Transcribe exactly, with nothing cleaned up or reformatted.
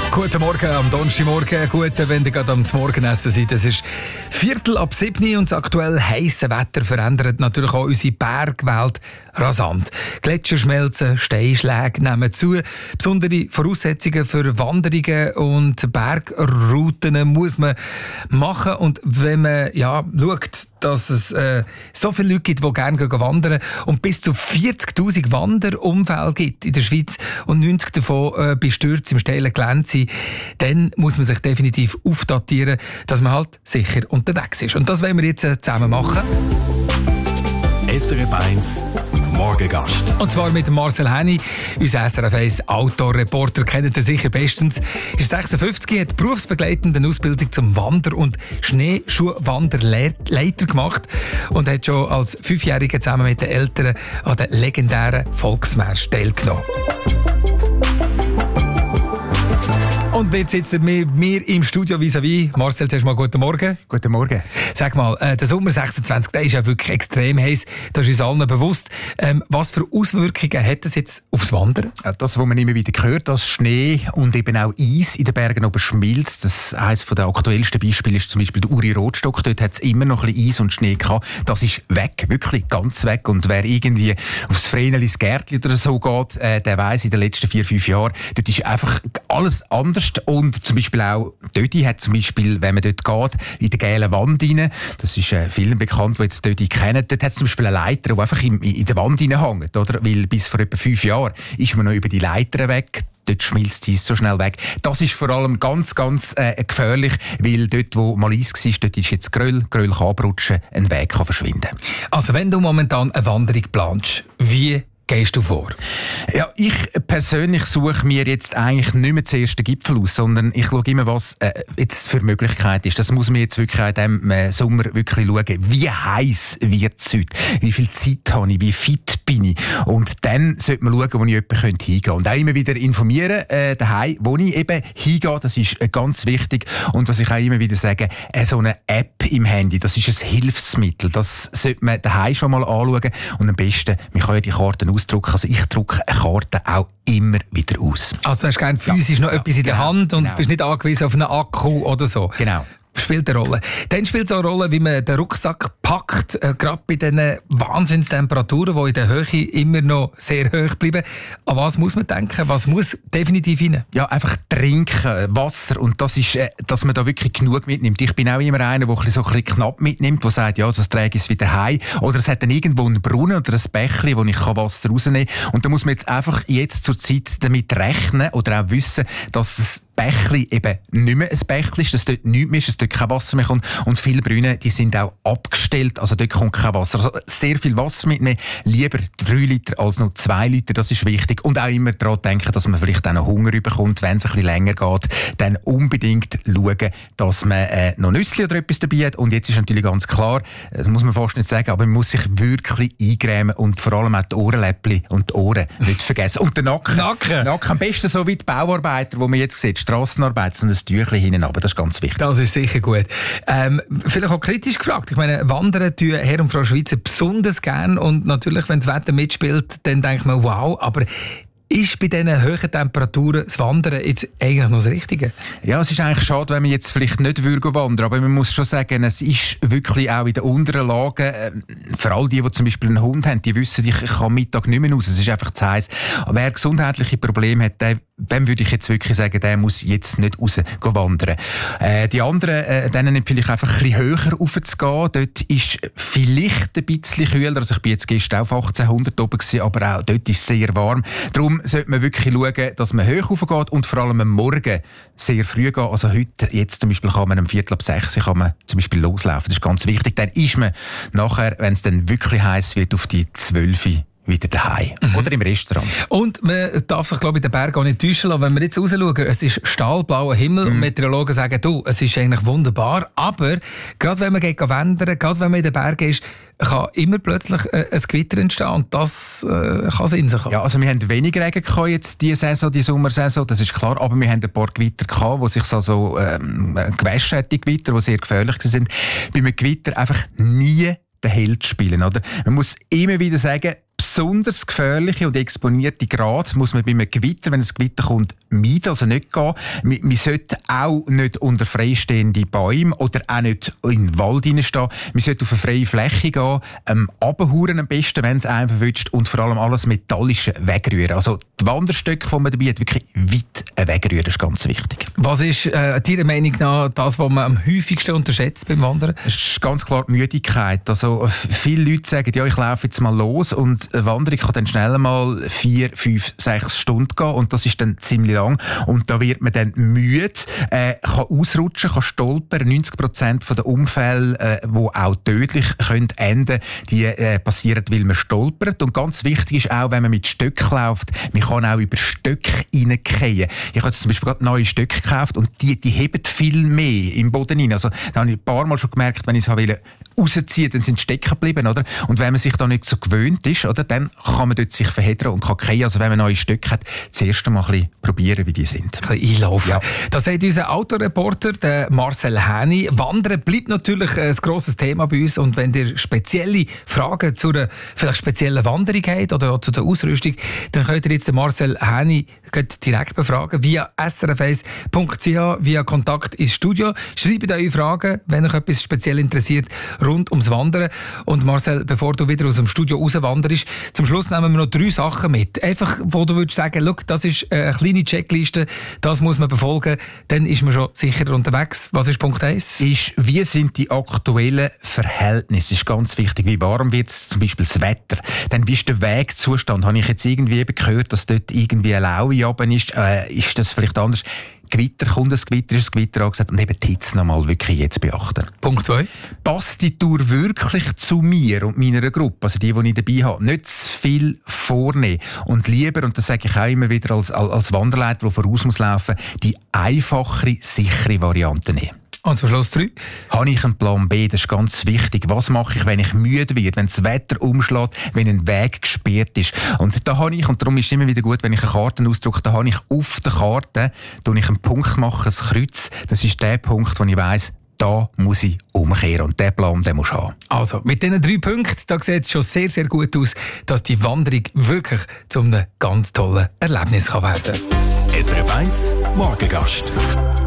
Guten Morgen am Donnerstagmorgen. Guten, wenn ihr gerade am Morgenessen seid. Es ist Viertel ab sieben und das aktuell heisse Wetter verändert natürlich auch unsere Bergwelt rasant. Gletscher schmelzen, Steinschläge nehmen zu. Besondere Voraussetzungen für Wanderungen und Bergrouten muss man machen. Und wenn man ja, schaut, dass es äh, so viele Leute gibt, die gerne gehen wandern und bis zu vierzigtausend Wanderunfälle gibt in der Schweiz und neunzig davon äh, bei Stürzen im steilen Gelände sind, dann muss man sich definitiv aufdatieren, dass man halt sicher unterwegs ist. Und das wollen wir jetzt äh, zusammen machen. S R F eins Morgengast. Und zwar mit Marcel Henny, unser S R F eins Outdoor-Reporter, kennt ihr sicher bestens. Ist sechsundfünfzig, hat berufsbegleitende Ausbildung zum Wander- und Schneeschuhwanderleiter gemacht und hat schon als Fünfjähriger zusammen mit den Eltern an den legendären Volksmärsch teilgenommen. Und jetzt sitzt er mit mir im Studio vis-à-vis. Marcel, zuerst mal guten Morgen. Guten Morgen. Sag mal, äh, der Sommer sechsundzwanzig, der ist ja wirklich extrem heiß. Das ist uns allen bewusst. Ähm, was für Auswirkungen hat das jetzt aufs Wandern? Das, was man immer wieder hört, dass Schnee und eben auch Eis in den Bergen oben schmilzt. Das eines der aktuellsten Beispiele ist zum Beispiel der Uri-Rotstock. Dort hat es immer noch ein bisschen Eis und Schnee gehabt. Das ist weg, wirklich ganz weg. Und wer irgendwie aufs Vrenelis Gärtli oder so geht, äh, der weiss, in den letzten vier, fünf Jahren, dort ist einfach alles anders. Und zum Beispiel auch Dödi hat zum Beispiel, wenn man dort geht, in der gelben Wand rein, das ist äh, vielen bekannt, die jetzt Dödi kennen, dort hat es zum Beispiel eine Leiter, die einfach in, in der Wand hängt, oder? Weil bis vor etwa fünf Jahren ist man noch über die Leiter weg. Dort schmilzt es so schnell weg. Das ist vor allem ganz, ganz äh, gefährlich, weil dort, wo mal Eis war, dort ist jetzt Geröll, Geröll kann abrutschen, ein Weg kann verschwinden. Also wenn du momentan eine Wanderung planst, wie gehst du vor? Ja, ich persönlich suche mir jetzt eigentlich nicht mehr den ersten Gipfel aus, sondern ich schaue immer, was äh, jetzt für Möglichkeit ist. Das muss man jetzt wirklich auch in diesem äh, Sommer wirklich schauen. Wie heiß wird es heute? Wie viel Zeit habe ich? Wie fit bin ich? Und dann sollte man schauen, wo ich jemanden hingehen könnte. Und auch immer wieder informieren, äh, daheim, wo ich eben hingehe. Das ist äh, ganz wichtig. Und was ich auch immer wieder sage, äh, so eine App im Handy, das ist ein Hilfsmittel. Das sollte man daheim schon mal anschauen. Und am besten, wir können ja die Karten ausdrucken. Also ich drucke eine Karte auch immer wieder aus. Also hast du gerne physisch ja, noch ja, etwas in genau, der Hand und genau. bist nicht angewiesen auf einen Akku oder so. Genau. Spielt eine Rolle. Dann spielt es auch eine Rolle, wie man den Rucksack packt, äh, gerade bei diesen Wahnsinnstemperaturen, die in der Höhe immer noch sehr hoch bleiben. An was muss man denken? Was muss definitiv rein? Ja, einfach trinken, Wasser. Und das ist, äh, dass man da wirklich genug mitnimmt. Ich bin auch immer einer, der so ein bisschen knapp mitnimmt, der sagt, ja, das trage ich wieder heim. Oder es hat dann irgendwo einen Brunnen oder ein Bächli, wo ich Wasser rausnehmen kann. Und da muss man jetzt einfach jetzt zur Zeit damit rechnen oder auch wissen, dass das Bächli eben nicht mehr ein Bächli ist, dass dort nichts mehr ist, dass dort kein Wasser mehr kommt. Und viele Brunnen, die sind auch abgestellt, also dort kommt kein Wasser. Also sehr viel Wasser mitnehmen, lieber drei Liter als nur zwei Liter, das ist wichtig. Und auch immer daran denken, dass man vielleicht auch noch Hunger bekommt, wenn es ein bisschen länger geht. Dann unbedingt schauen, dass man äh, noch Nüsse oder etwas dabei hat. Und jetzt ist natürlich ganz klar, das muss man fast nicht sagen, aber man muss sich wirklich eingrämen und vor allem auch die Ohrenläppchen und die Ohren nicht vergessen. Und den Nacken. Nacken. Nacken am besten so wie die Bauarbeiter, die man jetzt sieht, Strassenarbeit, so ein Tüchlein hinten runter, das ist ganz wichtig. Das ist sicher gut. Ähm, vielleicht auch kritisch gefragt. Ich meine, Wandern tun Herr und Frau Schweizer besonders gern und natürlich, wenn das Wetter mitspielt, dann denkt man, wow, aber ist bei diesen hohen Temperaturen das Wandern jetzt eigentlich noch das Richtige? Ja, es ist eigentlich schade, wenn man jetzt vielleicht nicht wandern würde, aber man muss schon sagen, es ist wirklich auch in den unteren Lagen, äh, für all die, die zum Beispiel einen Hund haben, die wissen, ich, ich kann Mittag nicht mehr raus, es ist einfach zu heiß. Aber wer gesundheitliche Probleme hat, der, dem würde ich jetzt wirklich sagen, der muss jetzt nicht raus wandern. Äh, die anderen, äh, denen nimmt vielleicht einfach ein bisschen höher raufzugehen. Dort ist vielleicht ein bisschen kühler, also ich bin jetzt gestern auf achtzehnhundert oben gewesen, aber auch dort ist es sehr warm. Darum sollte man wirklich schauen, dass man hoch raufgeht und vor allem am Morgen sehr früh gehen. Also heute, jetzt zum Beispiel, kann man um Viertel ab sechs kann man zum Beispiel loslaufen. Das ist ganz wichtig. Dann ist man nachher, wenn es dann wirklich heiß wird, auf die zwölf wieder daheim mhm. oder im Restaurant. Und man darf sich, glaube ich, den Berg auch nicht täuschen lassen. Wenn wir jetzt rausschauen, es ist stahlblauer Himmel mhm. und Meteorologen sagen, du, es ist eigentlich wunderbar, aber gerade wenn man geht wandern, gerade wenn man in den Bergen ist, kann immer plötzlich äh, ein Gewitter entstehen und das äh, kann es in sich haben. Ja, also wir haben weniger Regen gehabt jetzt diese Saison, die Sommersaison, das ist klar, aber wir haben ein paar Gewitter gehabt, wo sich also ähm, gewaschen hat, die Gewitter, die sehr gefährlich sind. Bei einem Gewitter einfach nie den Held spielen, oder? Man muss immer wieder sagen, besonders gefährliche und exponierte Grad muss man bei einem Gewitter, wenn es Gewitter kommt, meiden, also nicht gehen. Man, man sollte auch nicht unter freistehende Bäume oder auch nicht in den Wald hineinstehen. Man sollte auf eine freie Fläche gehen, ähm, runterhauen am besten, wenn es einen verwünscht, und vor allem alles Metallische wegrühren. Also die Wanderstöcke, die man dabei hat, wirklich weit wegrühren, das ist ganz wichtig. Was ist äh, deiner Meinung nach das, was man am häufigsten unterschätzt beim Wandern? Es ist ganz klar die Müdigkeit. Also viele Leute sagen, ja, ich laufe jetzt mal los, und eine Wanderung kann dann schnell mal vier, fünf, sechs Stunden gehen, und das ist dann ziemlich lang. Und da wird man dann müde, äh, kann ausrutschen, kann stolpern. neunzig Prozent der Unfälle, äh, die auch tödlich können enden, die äh, passieren, weil man stolpert. Und ganz wichtig ist auch, wenn man mit Stöcken läuft, man kann auch über Stöcke reingehen. Ich habe zum Beispiel gerade neue Stöcke gekauft, und die, die heben viel mehr im Boden rein. Also, da habe ich ein paar Mal schon gemerkt, wenn ich es wollte rausziehen, dann sind sie stecken geblieben, oder? Und wenn man sich da nicht so gewöhnt ist, oder, dann kann man dort sich verheddern und kann gehen. Also wenn man neue Stöcke hat, zuerst einmal ein bisschen probieren, wie die sind. Ein bisschen einlaufen. Ja. Das sagt unser Autoreporter, der Marcel Häni. Wandern bleibt natürlich ein grosses Thema bei uns, und wenn ihr spezielle Fragen zu einer vielleicht speziellen Wanderung habt oder auch zu der Ausrüstung, dann könnt ihr jetzt den Marcel Häni direkt befragen via s r f eins punkt c h, via Kontakt ins Studio. Schreibt eure Fragen, wenn euch etwas speziell interessiert rund ums Wandern. Und Marcel, bevor du wieder aus dem Studio rauswanderst, zum Schluss nehmen wir noch drei Sachen mit. Einfach, wo du würdest sagen, look, das ist eine kleine Checkliste, das muss man befolgen, dann ist man schon sicherer unterwegs. Was ist Punkt eins? Ist, wie sind die aktuellen Verhältnisse? Das ist ganz wichtig. Wie warm wird es, zum Beispiel das Wetter? Dann, wie ist der Wegzustand? Habe ich jetzt irgendwie eben gehört, dass dort irgendwie eine Laue runter ist? Äh, ist das vielleicht anders? Gewitter, kommt ein Gewitter, ist ein Gewitter angesagt, und eben die Hitze noch mal wirklich jetzt beachten. Punkt zwei. Passt die Tour wirklich zu mir und meiner Gruppe, also die, die ich dabei habe? Nicht zu viel vornehmen. Und lieber, und das sage ich auch immer wieder als, als Wanderleiter, der voraus muss laufen, die einfachere, sichere Variante nehmen. Und zum Schluss drei. Habe ich einen Plan B? Das ist ganz wichtig. Was mache ich, wenn ich müde werde, wenn das Wetter umschlägt, wenn ein Weg gesperrt ist? Und da habe ich, und darum ist es immer wieder gut, wenn ich eine Karte ausdrucke, da habe ich auf der Karte, da ich einen Punkt mache, ein Kreuz. Das ist der Punkt, wo ich weiss, da muss ich umkehren. Und diesen Plan, den musst du haben. Also, mit diesen drei Punkten, da sieht es schon sehr, sehr gut aus, dass die Wanderung wirklich zu einem ganz tollen Erlebnis werden kann. S R F eins Morgengast.